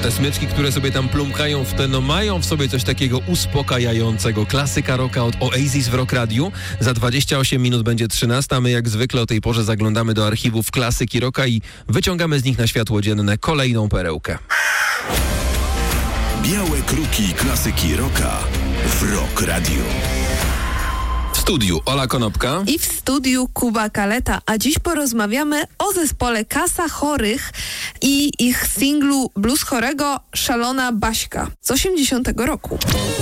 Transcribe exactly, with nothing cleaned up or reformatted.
te smyczki, które sobie tam plumkają w te, no mają w sobie coś takiego uspokajającego. Klasyka rocka od Oasis w Rock Radiu. Za dwadzieścia osiem minut będzie trzynasta. My jak zwykle o tej porze zaglądamy do archiwów klasyki rocka i wyciągamy z nich na światło dzienne kolejną perełkę. Białe kruki klasyki rocka w Rock Radiu. W studiu Ola Konopka i w studiu Kuba Kaleta, a dziś porozmawiamy o zespole Kasa Chorych i ich singlu blues chorego Szalona Baśka z osiemdziesiątego roku.